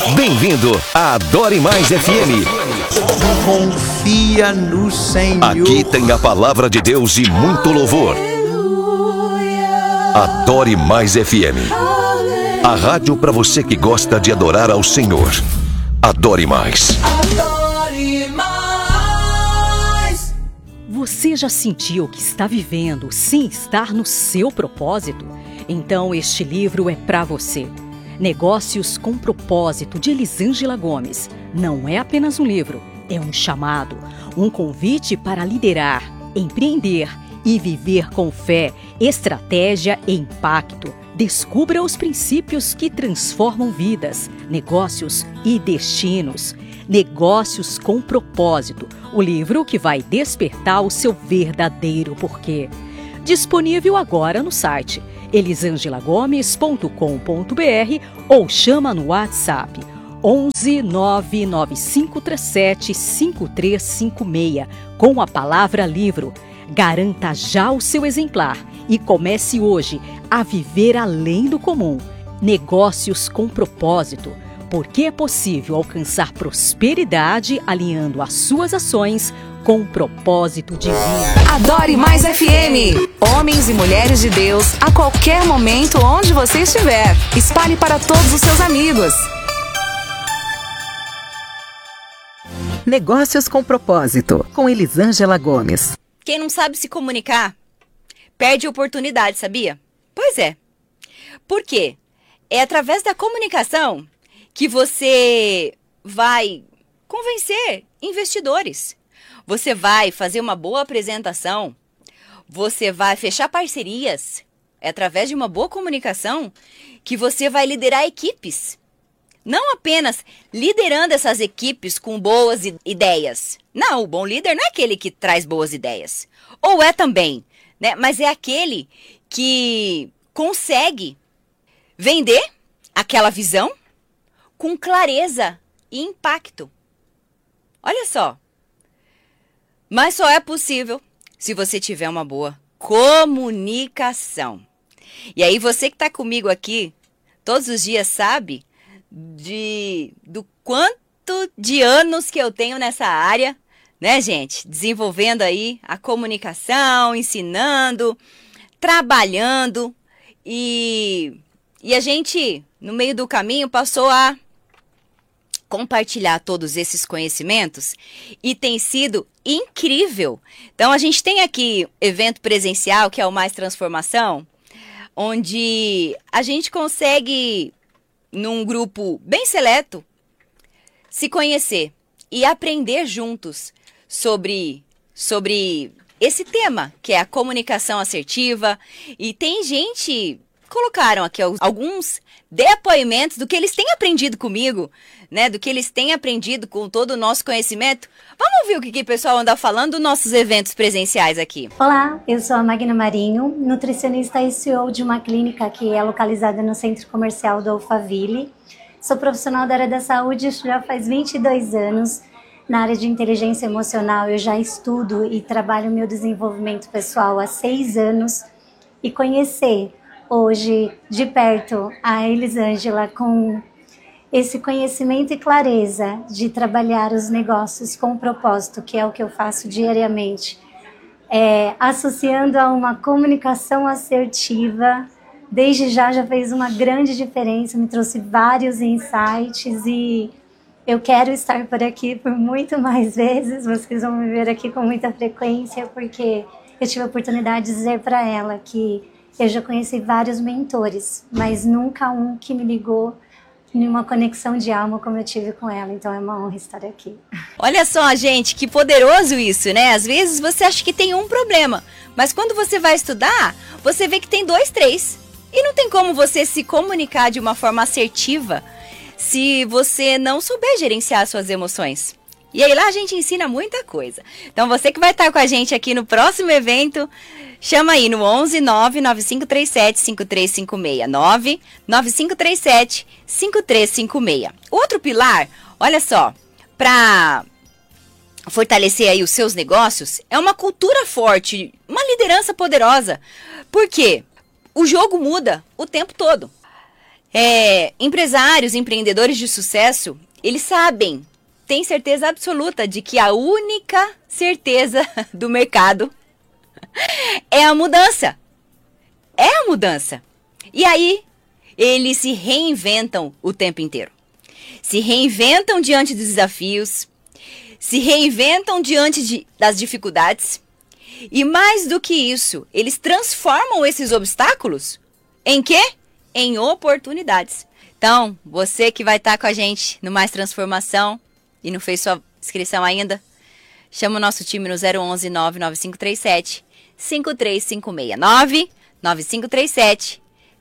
Bem-vindo à Adore Mais FM. Confia no Senhor. Aqui tem a palavra de Deus e muito louvor. Adore Mais FM. A rádio para você que gosta de adorar ao Senhor. Adore Mais. Adore mais. Você já sentiu que está vivendo sem estar no seu propósito? Então este livro é para você. Negócios com Propósito, de Elisângela Gomes. Não é apenas um livro, é um chamado, um convite para liderar, empreender e viver com fé, estratégia e impacto. Descubra os princípios que transformam vidas, negócios e destinos. Negócios com Propósito, o livro que vai despertar o seu verdadeiro porquê. Disponível agora no site elisangelagomes.com.br ou chama no WhatsApp 11 99537 5356 com a palavra livro. Garanta já o seu exemplar e comece hoje a viver além do comum. Negócios com Propósito, porque é possível alcançar prosperidade alinhando as suas ações com o propósito divino. Adore Mais FM. Homens e mulheres de Deus, a qualquer momento, onde você estiver. Espalhe para todos os seus amigos. Negócios com Propósito, com Elisângela Gomes. Quem não sabe se comunicar, perde oportunidade, sabia? Pois é. Por quê? É através da comunicação que você vai convencer investidores. Você vai fazer uma boa apresentação. Você vai fechar parcerias. É através de uma boa comunicação que você vai liderar equipes. Não apenas liderando essas equipes com boas ideias. Não, o bom líder não é aquele que traz boas ideias. Ou é também, né? Mas é aquele que consegue vender aquela visão com clareza e impacto. Olha só. Mas só é possível se você tiver uma boa comunicação. E aí você que está comigo aqui todos os dias sabe do quanto de anos que eu tenho nessa área, né, gente? Desenvolvendo aí a comunicação, ensinando, trabalhando e a gente, no meio do caminho, passou a compartilhar todos esses conhecimentos e tem sido incrível. Então, a gente tem aqui evento presencial, que é o Mais Transformação, onde a gente consegue, num grupo bem seleto, se conhecer e aprender juntos sobre esse tema, que é a comunicação assertiva. E tem gente... Colocaram aqui alguns depoimentos do que eles têm aprendido comigo, né? Do que eles têm aprendido com todo o nosso conhecimento. Vamos ouvir o que o pessoal anda falando dos nossos eventos presenciais aqui. Olá, eu sou a Magna Marinho, nutricionista e CEO de uma clínica que é localizada no Centro Comercial do Alphaville. Sou profissional da área da saúde já faz 22 anos. Na área de inteligência emocional eu já estudo e trabalho meu desenvolvimento pessoal há 6 anos. E conhecer hoje, de perto, a Elisângela com esse conhecimento e clareza de trabalhar os negócios com propósito, que é o que eu faço diariamente, associando a uma comunicação assertiva, desde já fez uma grande diferença, me trouxe vários insights e eu quero estar por aqui por muito mais vezes. Vocês vão me ver aqui com muita frequência, porque eu tive a oportunidade de dizer para ela que eu já conheci vários mentores, mas nunca um que me ligou em uma conexão de alma como eu tive com ela. Então é uma honra estar aqui. Olha só, gente, que poderoso isso, né? Às vezes você acha que tem um problema, mas quando você vai estudar, você vê que tem 2, 3. E não tem como você se comunicar de uma forma assertiva se você não souber gerenciar suas emoções. E aí lá a gente ensina muita coisa. Então você que vai estar com a gente aqui no próximo evento, chama aí no 11 99537 5356. 99537 5356. Outro pilar, olha só, para fortalecer aí os seus negócios, é uma cultura forte, uma liderança poderosa. Por quê? O jogo muda o tempo todo. Empresários, empreendedores de sucesso, eles sabem, têm certeza absoluta de que a única certeza do mercado é a mudança. É a mudança. E aí, eles se reinventam o tempo inteiro. Se reinventam diante dos desafios, se reinventam diante das dificuldades. E mais do que isso, eles transformam esses obstáculos em quê? Em oportunidades. Então, você que vai estar com a gente no Mais Transformação e não fez sua inscrição ainda, chama o nosso time no 011 99537 5356 9537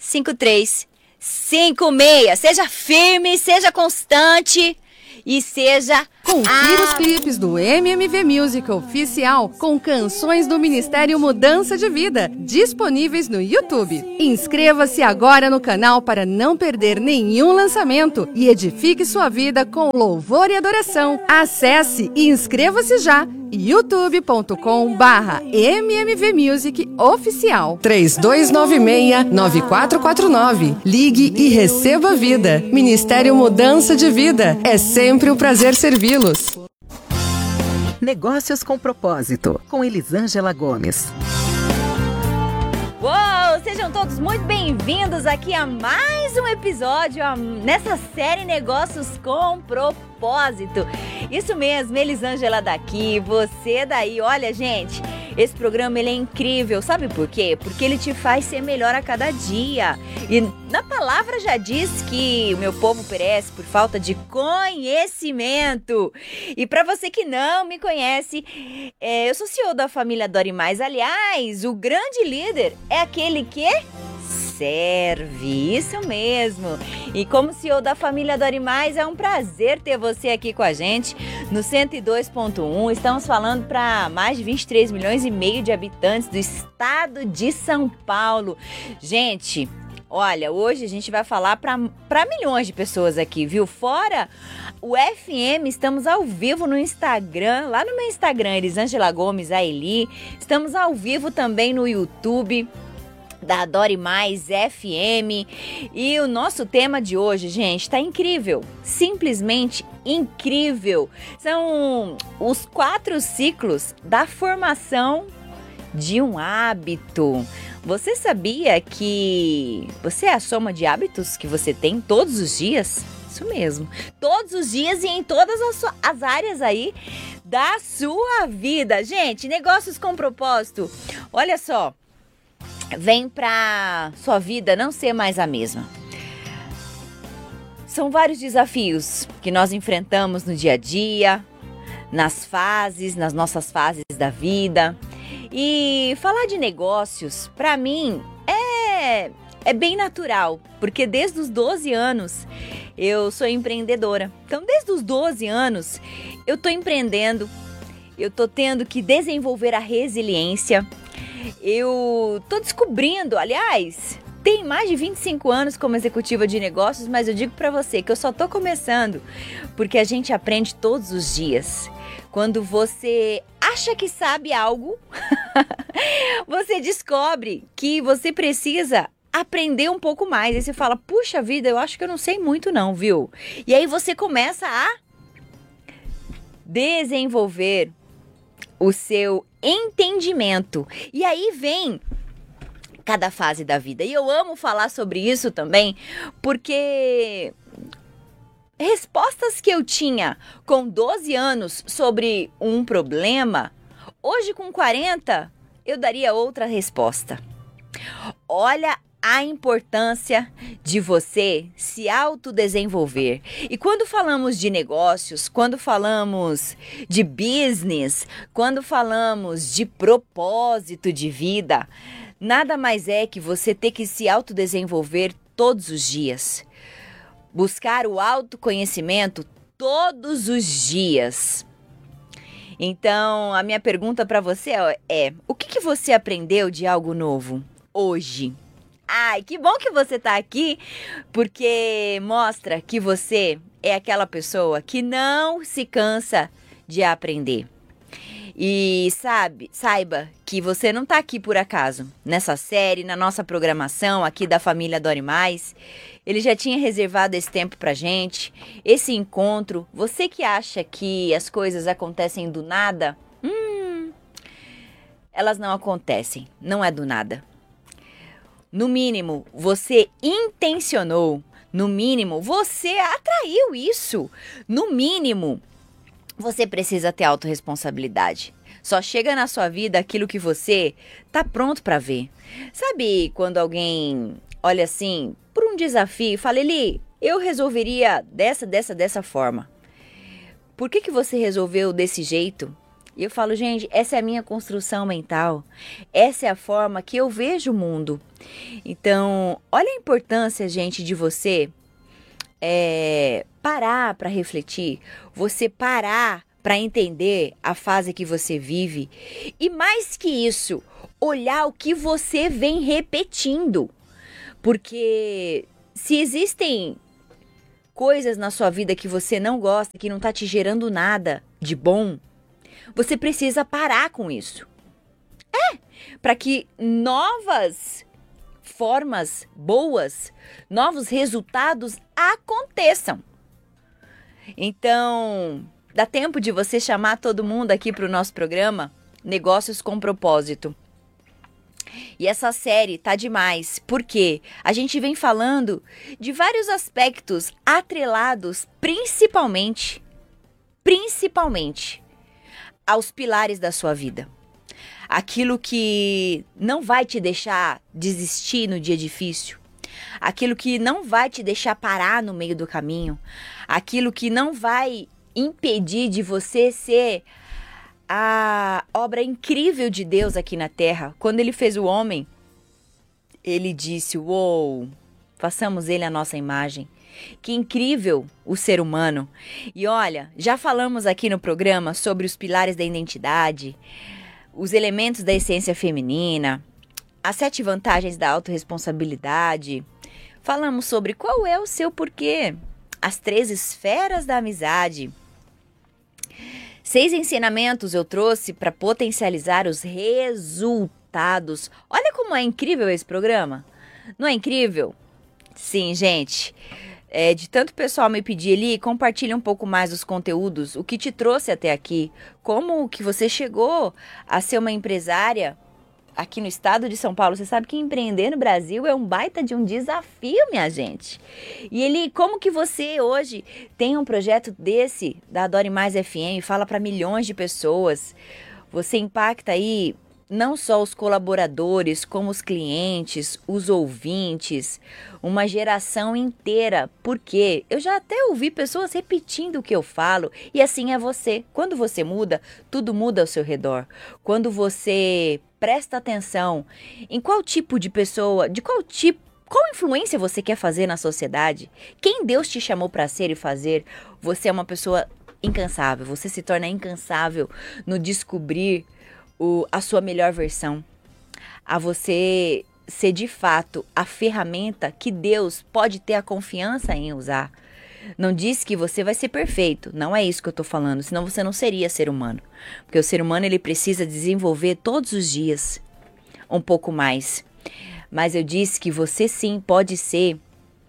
5356. Seja firme, seja constante e seja... Confira os clipes do MMV Music Oficial com canções do Ministério Mudança de Vida, disponíveis no YouTube. Inscreva-se agora no canal para não perder nenhum lançamento e edifique sua vida com louvor e adoração. Acesse e inscreva-se já, youtube.com/MMV Music Oficial. 3296-9449. Ligue e receba vida. Ministério Mudança de Vida. É sempre um prazer servi-los. Negócios com Propósito, com Elisângela Gomes. Uou! Sejam todos muito bem-vindos aqui a mais um episódio nessa série Negócios com Propósito. Isso mesmo, Elisângela daqui, você daí. Olha, gente, esse programa ele é incrível. Sabe por quê? Porque ele te faz ser melhor a cada dia. E na palavra já diz que o meu povo perece por falta de conhecimento. E para você que não me conhece, eu sou CEO da família Dori Mais. Aliás, o grande líder é aquele que serve, isso mesmo. E como CEO da família Dori Mais, é um prazer ter você aqui com a gente no 102.1. Estamos falando para mais de 23 milhões e meio de habitantes do estado de São Paulo. Gente, olha, hoje a gente vai falar para milhões de pessoas aqui, viu? Fora o FM, estamos ao vivo no Instagram, lá no meu Instagram, Elisângela Gomes, a Eli. Estamos ao vivo também no YouTube da Dori Mais FM. E o nosso tema de hoje, gente, tá incrível, simplesmente incrível. São os 4 ciclos da formação de um hábito. Você sabia que você é a soma de hábitos que você tem todos os dias? Isso mesmo, todos os dias e em todas as áreas aí da sua vida. Gente, Negócios com Propósito, olha só, vem pra sua vida não ser mais a mesma. São vários desafios que nós enfrentamos no dia a dia, nas nossas fases da vida. E falar de negócios, pra mim, é bem natural, porque desde os 12 anos eu sou empreendedora. Então, desde os 12 anos eu tô empreendendo, eu tô tendo que desenvolver a resiliência. Eu tô descobrindo, aliás, tem mais de 25 anos como executiva de negócios, mas eu digo pra você que eu só tô começando, porque a gente aprende todos os dias. Quando você acha que sabe algo, você descobre que você precisa aprender um pouco mais. Aí você fala, puxa vida, eu acho que eu não sei muito não, viu? E aí você começa a desenvolver o seu entendimento. E aí vem cada fase da vida. E eu amo falar sobre isso também, porque respostas que eu tinha com 12 anos sobre um problema, hoje com 40, eu daria outra resposta. Olha a importância de você se autodesenvolver. E quando falamos de negócios, quando falamos de business, quando falamos de propósito de vida, nada mais é que você ter que se autodesenvolver todos os dias. Buscar o autoconhecimento todos os dias. Então, a minha pergunta para você é: o que você aprendeu de algo novo hoje? Ai, que bom que você tá aqui, porque mostra que você é aquela pessoa que não se cansa de aprender. E saiba que você não tá aqui por acaso. Nessa série, na nossa programação aqui da família Adore Mais, ele já tinha reservado esse tempo pra gente, esse encontro. Você que acha que as coisas acontecem do nada, elas não acontecem, não é do nada. No mínimo, você intencionou, no mínimo, você atraiu isso. No mínimo, você precisa ter autorresponsabilidade. Só chega na sua vida aquilo que você tá pronto para ver. Sabe quando alguém olha assim por um desafio e fala, Eli, eu resolveria dessa forma. Por que você resolveu desse jeito? E eu falo, gente, essa é a minha construção mental. Essa é a forma que eu vejo o mundo. Então, olha a importância, gente, de você parar para refletir, você parar para entender a fase que você vive e, mais que isso, olhar o que você vem repetindo. Porque se existem coisas na sua vida que você não gosta, que não está te gerando nada de bom, você precisa parar com isso. Para que novas formas boas, novos resultados aconteçam. Então, dá tempo de você chamar todo mundo aqui para o nosso programa Negócios com Propósito. E essa série tá demais, porque a gente vem falando de vários aspectos atrelados principalmente aos pilares da sua vida. Aquilo que não vai te deixar desistir no dia difícil. Aquilo que não vai te deixar parar no meio do caminho. Aquilo que não vai impedir de você ser a obra incrível de Deus aqui na Terra. Quando Ele fez o homem, Ele disse, uou, façamos ele a nossa imagem. Que incrível o ser humano. E olha, já falamos aqui no programa sobre os pilares da identidade, os elementos da essência feminina, as 7 vantagens da autorresponsabilidade. Falamos sobre qual é o seu porquê, as 3 esferas da amizade. 6 ensinamentos eu trouxe para potencializar os resultados. Olha como é incrível esse programa. Não é incrível? Sim, gente. De tanto pessoal me pedir ali, compartilha um pouco mais os conteúdos, o que te trouxe até aqui, como que você chegou a ser uma empresária aqui no estado de São Paulo. Você sabe que empreender no Brasil é um baita de um desafio, minha gente. E Eli, como que você hoje tem um projeto desse da Adore Mais FM, fala para milhões de pessoas, você impacta aí não só os colaboradores, como os clientes, os ouvintes, uma geração inteira. Porque eu já até ouvi pessoas repetindo o que eu falo, e assim é você. Quando você muda, tudo muda ao seu redor. Quando você presta atenção em qual tipo de pessoa, qual influência você quer fazer na sociedade, quem Deus te chamou para ser e fazer, você é uma pessoa incansável, você se torna incansável no descobrir a sua melhor versão, a você ser de fato a ferramenta que Deus pode ter a confiança em usar. Não diz que você vai ser perfeito, não é isso que eu tô falando, senão você não seria ser humano. Porque o ser humano ele precisa desenvolver todos os dias um pouco mais. Mas eu disse que você sim pode ser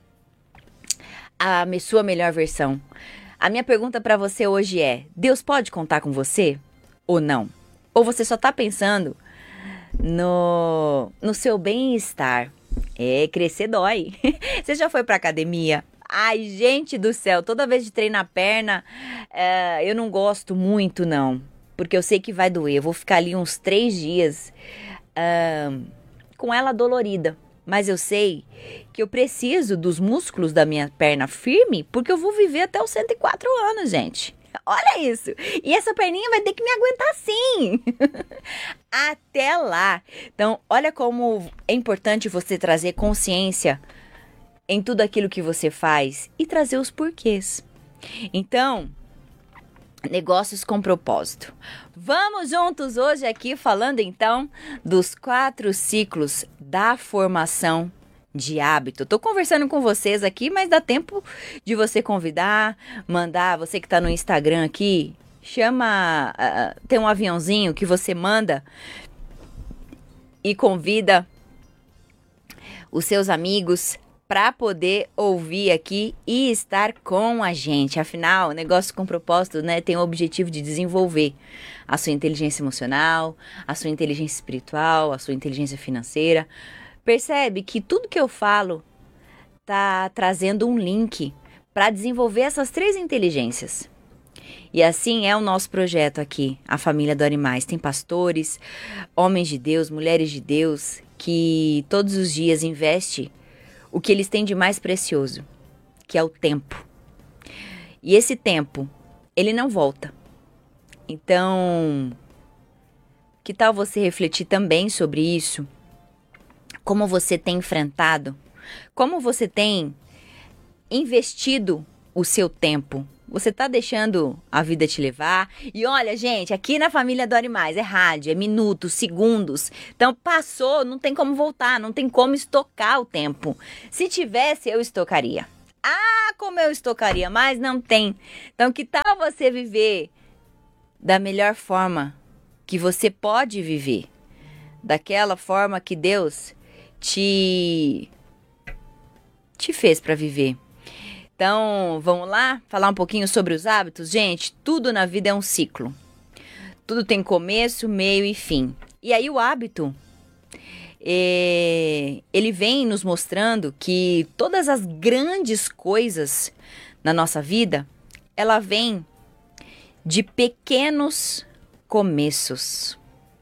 a sua melhor versão. A minha pergunta para você hoje é: Deus pode contar com você ou não? Ou você só está pensando no seu bem-estar? Crescer dói. Você já foi para academia? Ai, gente do céu, toda vez de treinar a perna, eu não gosto muito não. Porque eu sei que vai doer. Eu vou ficar ali uns 3 dias com ela dolorida. Mas eu sei que eu preciso dos músculos da minha perna firme, porque eu vou viver até os 104 anos, gente. Olha isso. E essa perninha vai ter que me aguentar sim. Até lá. Então, olha como é importante você trazer consciência em tudo aquilo que você faz e trazer os porquês. Então, negócios com propósito. Vamos juntos hoje aqui falando então dos 4 ciclos da formação de hábito. Tô conversando com vocês aqui, mas dá tempo de você convidar, mandar, você que tá no Instagram aqui, chama, tem um aviãozinho que você manda e convida os seus amigos para poder ouvir aqui e estar com a gente. Afinal, o Negócio com Propósito, né, tem o objetivo de desenvolver a sua inteligência emocional, a sua inteligência espiritual, a sua inteligência financeira. Percebe que tudo que eu falo tá trazendo um link para desenvolver essas 3 inteligências. E assim é o nosso projeto aqui, a Família Dore Mais. Tem pastores, homens de Deus, mulheres de Deus, que todos os dias investem o que eles têm de mais precioso, que é o tempo. E esse tempo, ele não volta. Então, que tal você refletir também sobre isso? Como você tem enfrentado? Como você tem investido o seu tempo? Você tá deixando a vida te levar? E olha, gente, aqui na Família Dore Mais é rádio, é minutos, segundos. Então passou, não tem como voltar, não tem como estocar o tempo. Se tivesse, eu estocaria. Ah, como eu estocaria, mas não tem. Então que tal você viver da melhor forma que você pode viver? Daquela forma que Deus te fez para viver. Então, vamos lá falar um pouquinho sobre os hábitos? Gente, tudo na vida é um ciclo. Tudo tem começo, meio e fim. E aí o hábito, ele vem nos mostrando que todas as grandes coisas na nossa vida, ela vem de pequenos começos.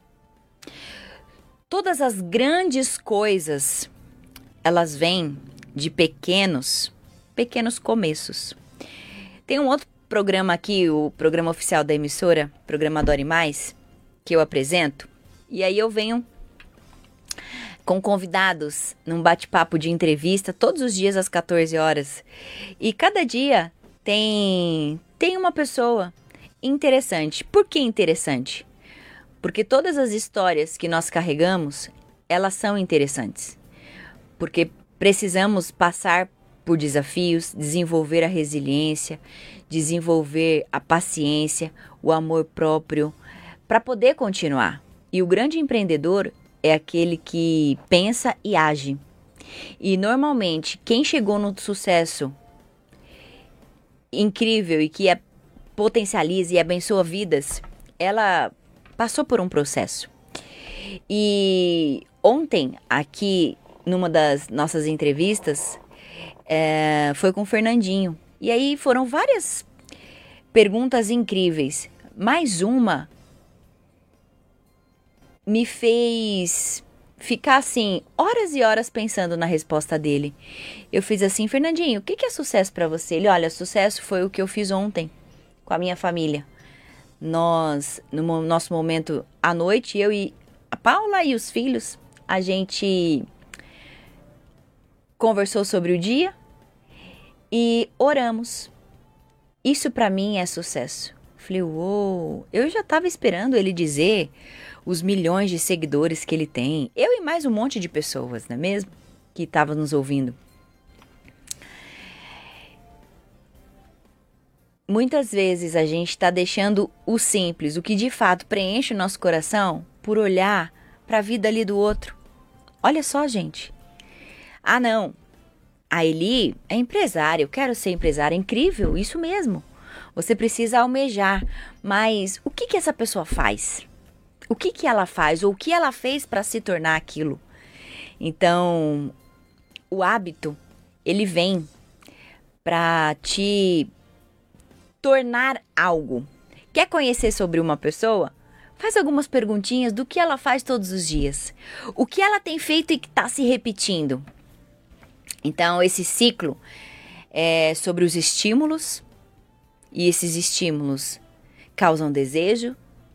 Todas as grandes coisas, elas vêm de pequenos começos. Tem um outro programa aqui, o programa oficial da emissora, programa Dore Mais, que eu apresento. E aí eu venho com convidados num bate-papo de entrevista todos os dias às 14 horas. E cada dia tem uma pessoa interessante. Por que interessante? Porque todas as histórias que nós carregamos, elas são interessantes. Porque precisamos passar por desafios, desenvolver a resiliência, desenvolver a paciência, o amor próprio, para poder continuar. E o grande empreendedor é aquele que pensa e age. E normalmente, quem chegou no sucesso incrível e que potencializa e abençoa vidas, ela passou por um processo. E ontem, aqui, numa das nossas entrevistas, foi com o Fernandinho. E aí foram várias perguntas incríveis. Mais uma me fez ficar assim, horas e horas pensando na resposta dele. Eu fiz assim: Fernandinho, o que é sucesso para você? Ele: olha, sucesso foi o que eu fiz ontem com a minha família. Nós, no nosso momento à noite, eu e a Paula e os filhos, a gente conversou sobre o dia e oramos. Isso para mim é sucesso. Falei: uou, eu já estava esperando ele dizer os milhões de seguidores que ele tem. Eu e mais um monte de pessoas, não é mesmo? Que estavam nos ouvindo. Muitas vezes a gente está deixando o simples, o que de fato preenche o nosso coração, por olhar para a vida ali do outro. Olha só, gente. Ah, não. A Eli é empresária, eu quero ser empresária. Incrível, isso mesmo. Você precisa almejar. Mas o que essa pessoa faz? O que ela faz? Ou o que ela fez para se tornar aquilo? Então, o hábito, ele vem para te tornar algo. Quer conhecer sobre uma pessoa? Faz algumas perguntinhas do que ela faz todos os dias. O que ela tem feito e que está se repetindo. Então, esse ciclo é sobre os estímulos. E esses estímulos causam desejo,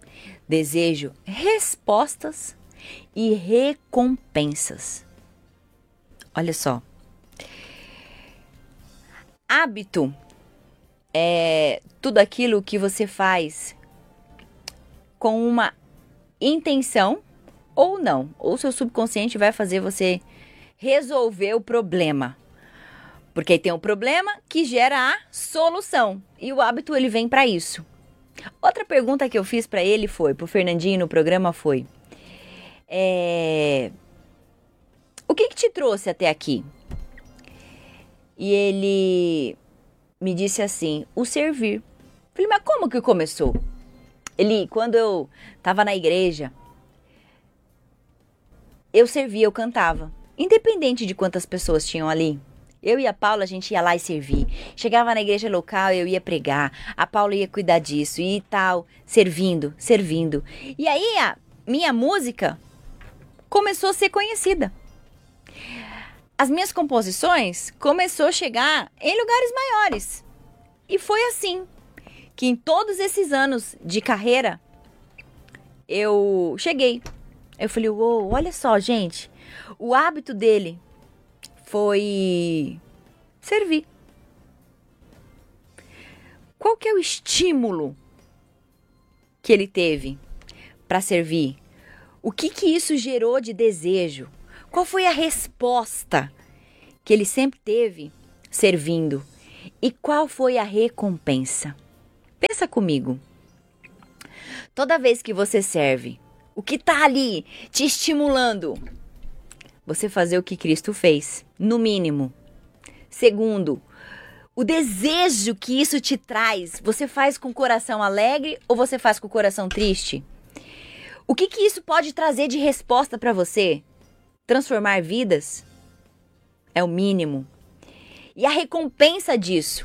respostas e recompensas. Olha só. Hábito é tudo aquilo que você faz com uma intenção ou não. Ou seu subconsciente vai fazer você resolver o problema. Porque aí tem um problema que gera a solução. E o hábito, ele vem para isso. Outra pergunta que eu fiz para ele pro Fernandinho no programa foi: o que te trouxe até aqui? E ele me disse assim: o servir. Falei, mas como que começou? Quando eu estava na igreja, eu servia, eu cantava. Independente de quantas pessoas tinham ali. Eu e a Paula, a gente ia lá e servia. Chegava na igreja local, eu ia pregar. A Paula ia cuidar disso e tal. Servindo. E aí a minha música começou a ser conhecida. As minhas composições começou a chegar em lugares maiores. E foi assim que em todos esses anos de carreira, eu cheguei. Eu falei, uou, olha só, gente. O hábito dele foi servir. Qual que é o estímulo que ele teve para servir? O que isso gerou de desejo? Qual foi a resposta que ele sempre teve servindo? E qual foi a recompensa? Pensa comigo. Toda vez que você serve, o que está ali te estimulando? Você fazer o que Cristo fez, no mínimo. Segundo, o desejo que isso te traz, você faz com o coração alegre ou você faz com o coração triste? O que isso pode trazer de resposta para você? Transformar vidas? É o mínimo. E a recompensa disso?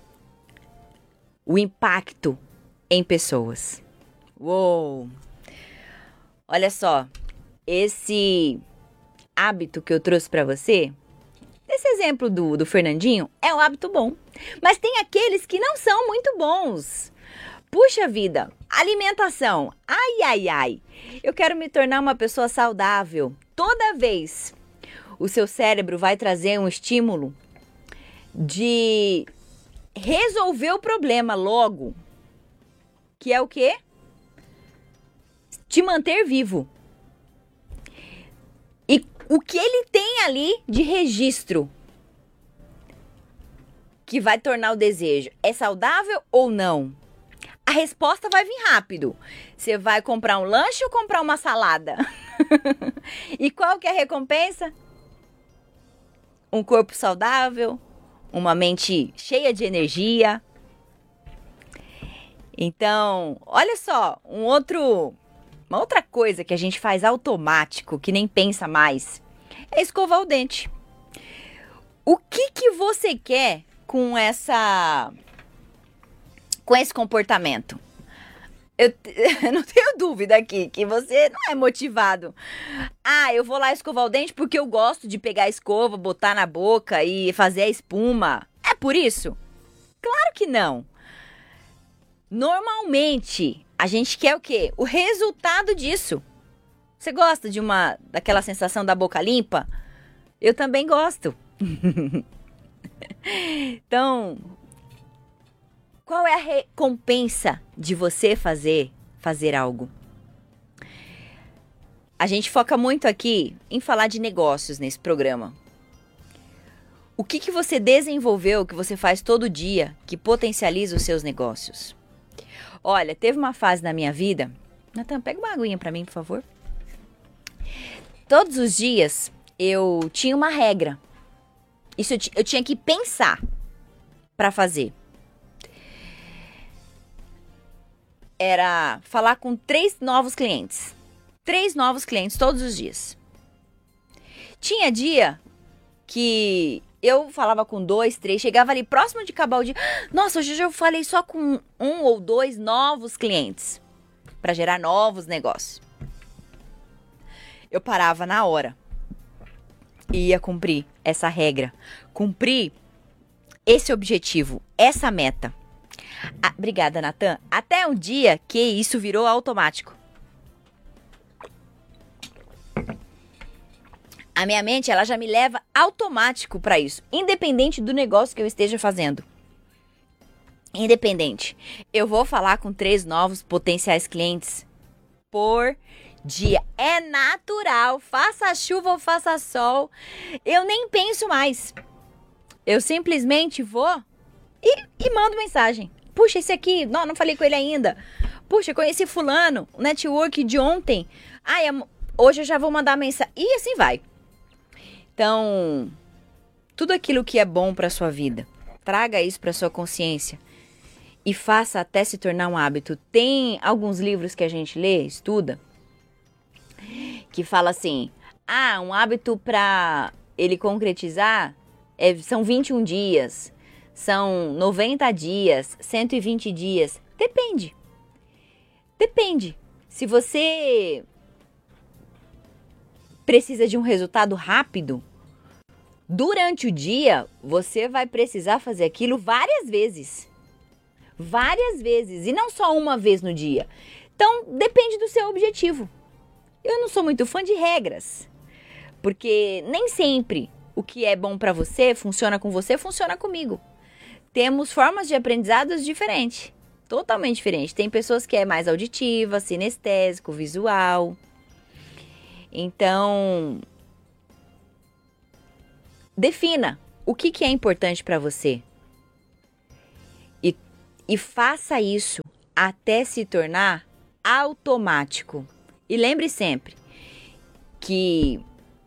O impacto em pessoas. Uou! Olha só, esse hábito que eu trouxe para você, esse exemplo do Fernandinho, é um hábito bom. Mas tem aqueles que não são muito bons. Puxa vida, alimentação. Ai. Eu quero me tornar uma pessoa saudável. Toda vez o seu cérebro vai trazer um estímulo de resolver o problema logo. Que é o quê? Te manter vivo. E o que ele tem ali de registro que vai tornar o desejo é saudável ou não? A resposta vai vir rápido. Você vai comprar um lanche ou comprar uma salada? E qual que é a recompensa? Um corpo saudável, uma mente cheia de energia. Então, olha só, uma outra coisa que a gente faz automático, que nem pensa mais, é escovar o dente. O que você quer com esse comportamento? Eu não tenho dúvida aqui que você não é motivado. Eu vou lá escovar o dente porque eu gosto de pegar a escova, botar na boca e fazer a espuma. É por isso? Claro que não. Normalmente, a gente quer o quê? O resultado disso. Você gosta daquela sensação da boca limpa? Eu também gosto. Então, qual é a recompensa de você fazer algo? A gente foca muito aqui em falar de negócios nesse programa. O que você desenvolveu, que você faz todo dia, que potencializa os seus negócios? Olha, teve uma fase na minha vida... Natan, pega uma aguinha pra mim, por favor. Todos os dias eu tinha uma regra. Isso eu tinha que pensar pra fazer. Era falar com 3 novos clientes. 3 novos clientes todos os dias. Tinha dia que eu falava com 2, 3, chegava ali próximo de acabar o dia. Nossa, hoje eu falei só com 1 ou 2 novos clientes para gerar novos negócios. Eu parava na hora e ia cumprir essa regra, cumprir esse objetivo, essa meta. Obrigada, Natan. Até um dia que isso virou automático. A minha mente, ela já me leva automático para isso, independente do negócio que eu esteja fazendo. Independente. Eu vou falar com 3 novos potenciais clientes por dia. É natural, faça chuva ou faça sol. Eu nem penso mais. Eu simplesmente vou e mando mensagem. Puxa, esse aqui, não falei com ele ainda. Puxa, conheci fulano, o network de ontem. Ai, hoje eu já vou mandar mensagem. E assim vai. Então, tudo aquilo que é bom para sua vida, traga isso para sua consciência e faça até se tornar um hábito. Tem alguns livros que a gente lê, estuda, que fala assim, um hábito para ele concretizar são 21 dias, são 90 dias, 120 dias. Depende. Se você precisa de um resultado rápido, durante o dia, você vai precisar fazer aquilo várias vezes. E não só uma vez no dia. Então, depende do seu objetivo. Eu não sou muito fã de regras, porque nem sempre o que é bom para você, funciona comigo. Temos formas de aprendizados diferentes, totalmente diferentes. Tem pessoas que é mais auditiva, sinestésico, visual. Então, defina o que é importante para você e faça isso até se tornar automático. E lembre sempre que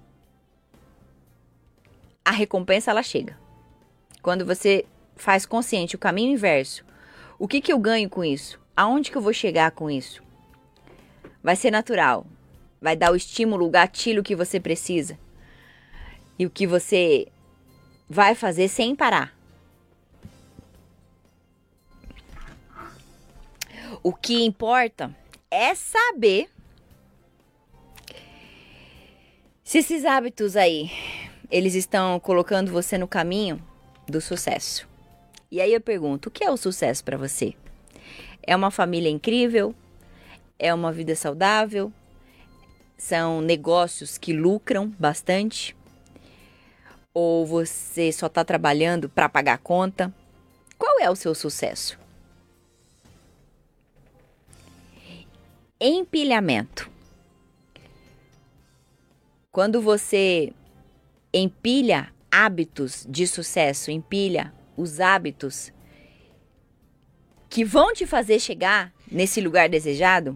a recompensa ela chega. Quando você faz consciente o caminho inverso, o que eu ganho com isso? Aonde que eu vou chegar com isso? Vai ser natural. Vai dar o estímulo, o gatilho que você precisa. E o que você vai fazer sem parar. O que importa é saber se esses hábitos aí, eles estão colocando você no caminho do sucesso. E aí eu pergunto, o que é o sucesso para você? É uma família incrível? É uma vida saudável? São negócios que lucram bastante? Ou você só está trabalhando para pagar a conta? Qual é o seu sucesso? Empilhamento. Quando você empilha hábitos de sucesso, empilha os hábitos que vão te fazer chegar nesse lugar desejado,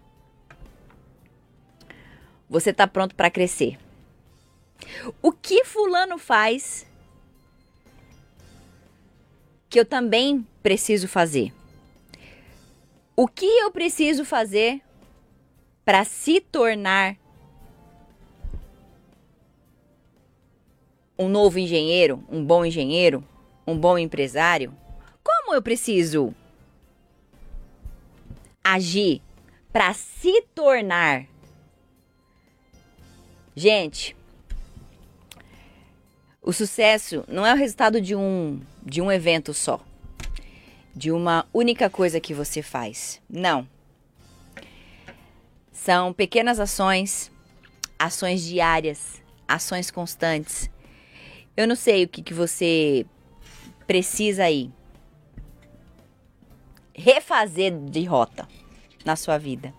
você está pronto para crescer. O que fulano faz que eu também preciso fazer? O que eu preciso fazer para se tornar um novo engenheiro, um bom empresário? Como eu preciso agir para se tornar? Gente, o sucesso não é o resultado de um evento só, de uma única coisa que você faz. Não. São pequenas ações, ações diárias, ações constantes. Eu não sei o que você precisa aí refazer de rota na sua vida.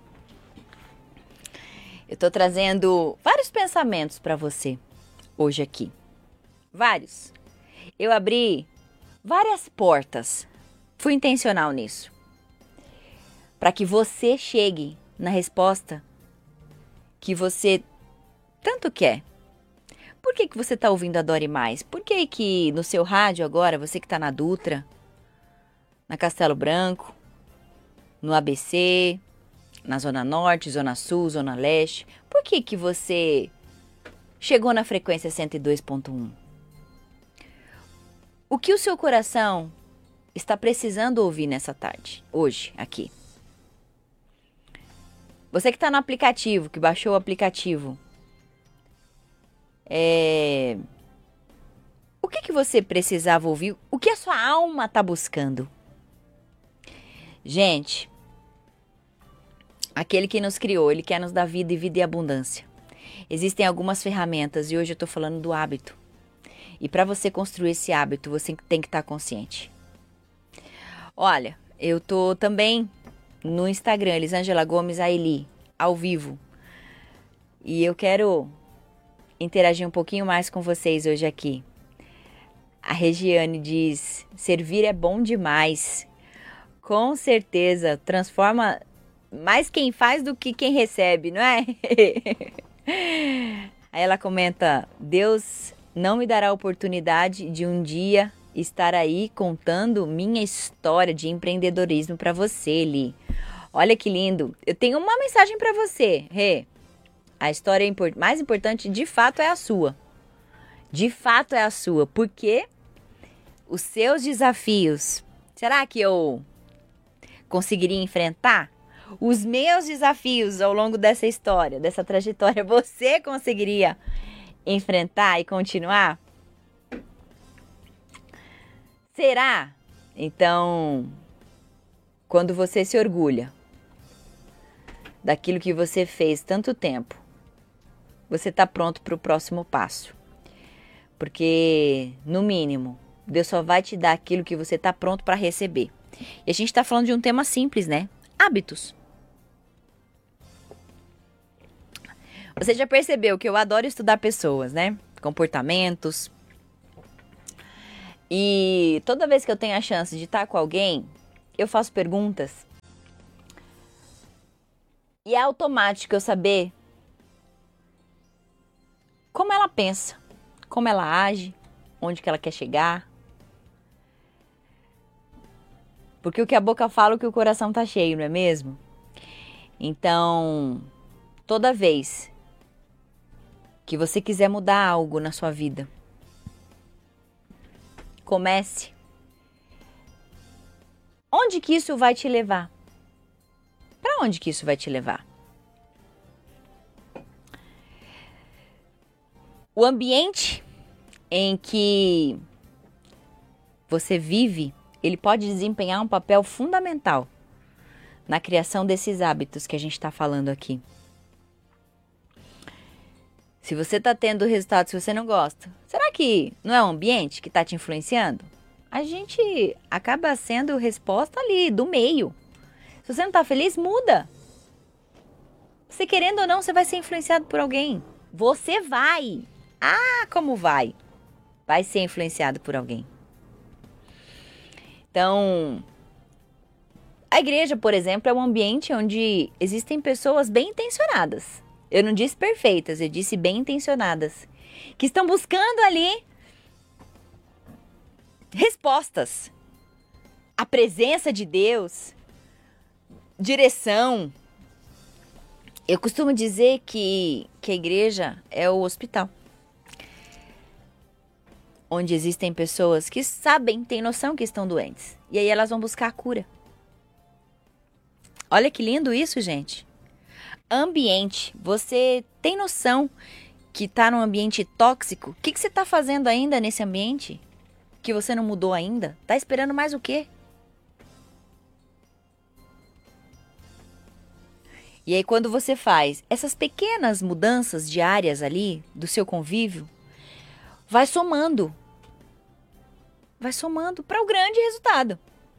Eu tô trazendo vários pensamentos para você hoje aqui. Vários. Eu abri várias portas. Fui intencional nisso. Para que você chegue na resposta que você tanto quer. Por que você está ouvindo Adore Mais? Por que no seu rádio agora, você que está na Dutra, na Castelo Branco, no ABC, na Zona Norte, Zona Sul, Zona Leste, por que você chegou na frequência 102.1? O que o seu coração está precisando ouvir nessa tarde, hoje, aqui? Você que está no aplicativo, que baixou o aplicativo, o que você precisava ouvir? O que a sua alma está buscando? Gente, aquele que nos criou, ele quer nos dar vida e vida e abundância. Existem algumas ferramentas e hoje eu estou falando do hábito. E para você construir esse hábito, você tem que estar consciente. Olha, eu tô também no Instagram, Elisângela Gomes Aili, ao vivo. E eu quero interagir um pouquinho mais com vocês hoje aqui. A Regiane diz, servir é bom demais. Com certeza, transforma mais quem faz do que quem recebe, não é? Aí ela comenta, Deus não me dará a oportunidade de um dia estar aí contando minha história de empreendedorismo para você, Li. Olha que lindo. Eu tenho uma mensagem para você, Rê. A história mais importante, de fato, é a sua. De fato, é a sua. Porque os seus desafios, será que eu conseguiria enfrentar? Os meus desafios ao longo dessa história, dessa trajetória, você conseguiria enfrentar e continuar? Será? Então, quando você se orgulha daquilo que você fez tanto tempo, você está pronto para o próximo passo. Porque, no mínimo, Deus só vai te dar aquilo que você está pronto para receber. E a gente está falando de um tema simples, né? Hábitos. Você já percebeu que eu adoro estudar pessoas, né? Comportamentos. E toda vez que eu tenho a chance de estar com alguém, eu faço perguntas. E é automático eu saber como ela pensa, como ela age, onde que ela quer chegar. Porque o que a boca fala, o que o coração tá cheio, não é mesmo? Então, toda vez que você quiser mudar algo na sua vida, comece. Onde que isso vai te levar? Para onde que isso vai te levar? O ambiente em que você vive, ele pode desempenhar um papel fundamental na criação desses hábitos que a gente está falando aqui. Se você está tendo resultados que você não gosta, será que não é o ambiente que está te influenciando? A gente acaba sendo resposta ali, do meio. Se você não está feliz, muda. Você querendo ou não, você vai ser influenciado por alguém. Você vai. Ah, como vai? Vai ser influenciado por alguém. Então, a igreja, por exemplo, é um ambiente onde existem pessoas bem intencionadas. Eu não disse perfeitas, eu disse bem intencionadas. Que estão buscando ali respostas. A presença de Deus, direção. Eu costumo dizer que a igreja é o hospital. Onde existem pessoas que sabem, têm noção que estão doentes. E aí elas vão buscar a cura. Olha que lindo isso, gente. Ambiente. Você tem noção que está num ambiente tóxico? O que você está fazendo ainda nesse ambiente? Que você não mudou ainda? Está esperando mais o quê? E aí quando você faz essas pequenas mudanças diárias ali do seu convívio, vai somando. Vai somando para o grande resultado.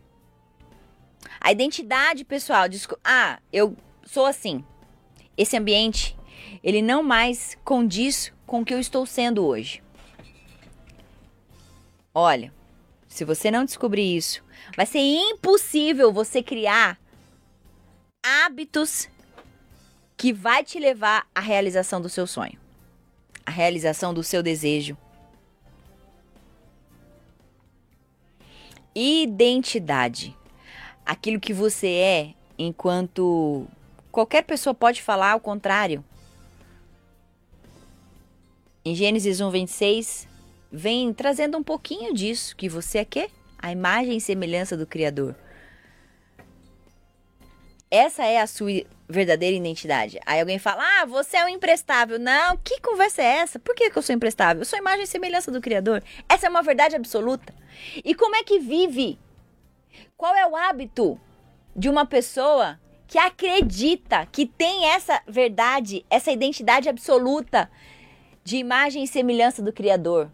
A identidade, pessoal, eu sou assim. Esse ambiente, ele não mais condiz com o que eu estou sendo hoje. Olha, se você não descobrir isso, vai ser impossível você criar hábitos que vai te levar à realização do seu sonho, à realização do seu desejo. Identidade. Aquilo que você é, enquanto qualquer pessoa pode falar ao contrário. Em Gênesis 1:26, vem trazendo um pouquinho disso, que você é quê? A imagem e semelhança do Criador. Essa é a sua verdadeira identidade. Aí alguém fala, você é um imprestável. Não, que conversa é essa? Por que eu sou imprestável? Eu sou a imagem e semelhança do Criador. Essa é uma verdade absoluta. E como é que vive? Qual é o hábito de uma pessoa que acredita que tem essa verdade, essa identidade absoluta de imagem e semelhança do Criador?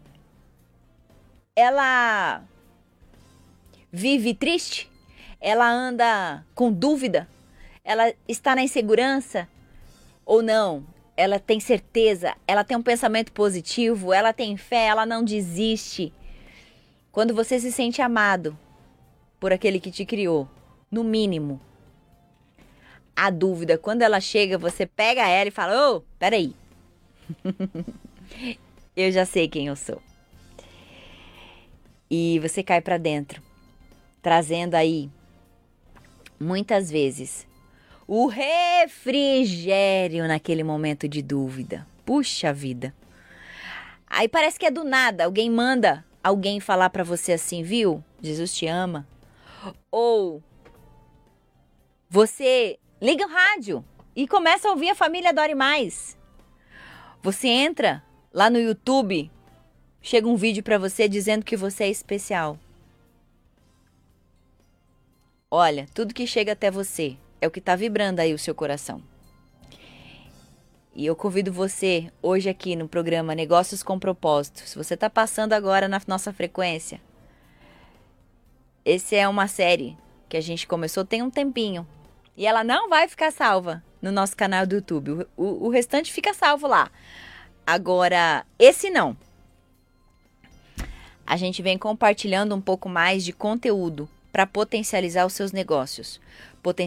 Ela vive triste? Ela anda com dúvida? Ela está na insegurança ou não? Ela tem certeza, ela tem um pensamento positivo, ela tem fé, ela não desiste. Quando você se sente amado por aquele que te criou, No mínimo. A dúvida, quando ela chega, você pega ela e fala, ô, peraí. Eu já sei quem eu sou. E você cai pra dentro, trazendo aí, muitas vezes, o refrigério naquele momento de dúvida. Puxa vida. Aí parece que é do nada, alguém manda alguém falar pra você assim, viu? Jesus te ama. Ou você liga o rádio e começa a ouvir a Família Adore Mais. Você entra lá no YouTube, chega um vídeo pra você dizendo que você é especial. Olha, tudo que chega até você é o que tá vibrando aí o seu coração. E eu convido você hoje aqui no programa Negócios com Propósito. Se você tá passando agora na nossa frequência, essa é uma série que a gente começou tem um tempinho. E ela não vai ficar salva no nosso canal do YouTube. O restante fica salvo lá. Agora, esse não. A gente vem compartilhando um pouco mais de conteúdo para potencializar os seus negócios.